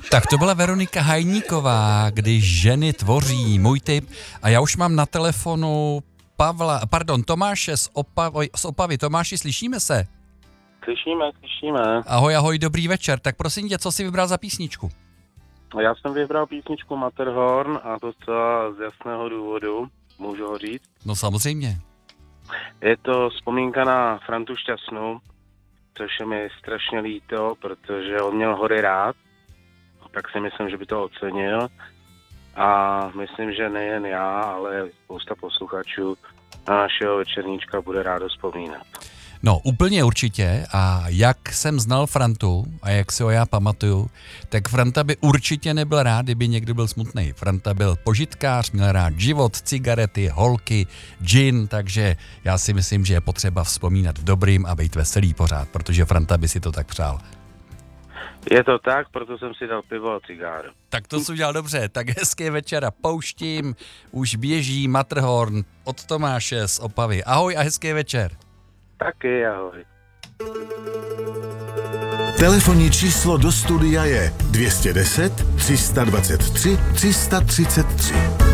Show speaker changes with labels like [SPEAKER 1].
[SPEAKER 1] Tak to byla Veronika Hajníková, když ženy tvoří, můj tip. A já už mám na telefonu Tomáše z Opavy. Tomáši, slyšíme se?
[SPEAKER 2] Slyšíme.
[SPEAKER 1] Ahoj, dobrý večer. Tak prosím tě, co jsi vybral za písničku?
[SPEAKER 2] Já jsem vybral písničku Matterhorn a to z jasného důvodu, můžu ho říct.
[SPEAKER 1] No samozřejmě.
[SPEAKER 2] Je to vzpomínka na Frantu Šťastnou, což je mi strašně líto, protože on měl hory rád, tak si myslím, že by to ocenil. A myslím, že nejen já, ale spousta posluchačů na našeho večerníčka bude rádo vzpomínat.
[SPEAKER 1] No, úplně určitě. A jak jsem znal Frantu a jak si ho já pamatuju, tak Franta by určitě nebyl rád, kdyby někdo byl smutný. Franta byl požitkář, měl rád život, cigarety, holky, gin, takže já si myslím, že je potřeba vzpomínat v dobrým a být veselý pořád, protože Franta by si to tak přál.
[SPEAKER 2] Je to tak, proto jsem si dal pivo a cigáru.
[SPEAKER 1] Tak to jsi udělal dobře, tak hezké večera pouštím, už běží Matterhorn od Tomáše z Opavy. Ahoj a hezký večer.
[SPEAKER 2] Taky, ahoj.
[SPEAKER 3] Telefonní číslo do studia je 210 323 333.